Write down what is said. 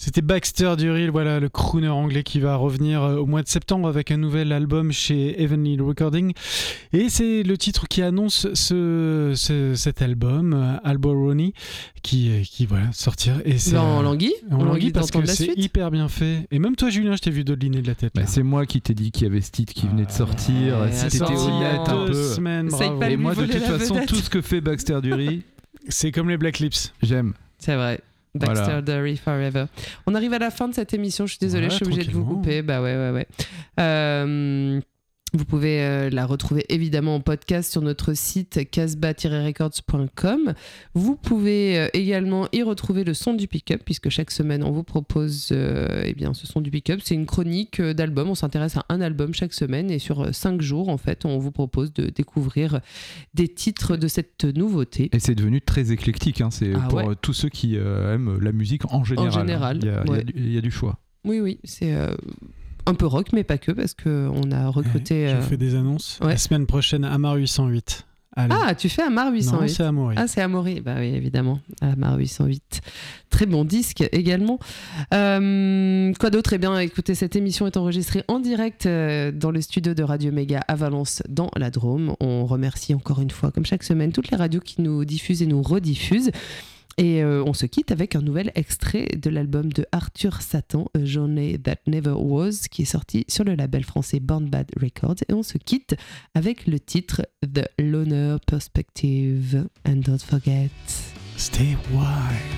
C'était Baxter Dury, voilà, le crooner anglais qui va revenir au mois de septembre avec un nouvel album chez Heavenly Recording. Et c'est le titre qui annonce cet album, Alboroni, qui va sortir. Et c'est, en languit parce que c'est hyper bien fait. Et même toi, Julien, je t'ai vu dodeliner de la tête. C'est moi qui t'ai dit qu'il y avait ce titre qui venait de sortir. C'est C'était sorti honnête un 2 peu. semaines, bravo. Et moi, de toute façon, tout ce que fait Baxter Dury, c'est comme les Black Lips. J'aime. C'est vrai. Baxter Dury Forever. On arrive à la fin de cette émission. Je suis désolée, je suis obligée de vous couper. Bah ouais. Vous pouvez la retrouver évidemment en podcast sur notre site casbah-records.com. Vous pouvez également y retrouver le son du pick-up, puisque chaque semaine on vous propose ce son du pick-up. C'est une chronique d'album. On s'intéresse à un album chaque semaine et sur 5 jours, en fait, on vous propose de découvrir des titres de cette nouveauté. Et c'est devenu très éclectique. C'est pour tous ceux qui aiment la musique en général. En général, il y a du choix. Oui, c'est... un peu rock, mais pas que, parce qu'on a recruté... Je fais des annonces. La semaine prochaine, Amar 808. Allez. Ah, tu fais Amar 808. Non, c'est Amaury. Ah, c'est Amaury. Bah oui, évidemment. Amar 808. Très bon disque également. Quoi d'autre ? Eh bien, écoutez, cette émission est enregistrée en direct dans le studio de Radio Méga à Valence, dans la Drôme. On remercie encore une fois, comme chaque semaine, toutes les radios qui nous diffusent et nous rediffusent. Et on se quitte avec un nouvel extrait de l'album de Arthur Satan, A Journey That Never Was, qui est sorti sur le label français Born Bad Records. Et on se quitte avec le titre The Loner Perspective. And don't forget... Stay wild.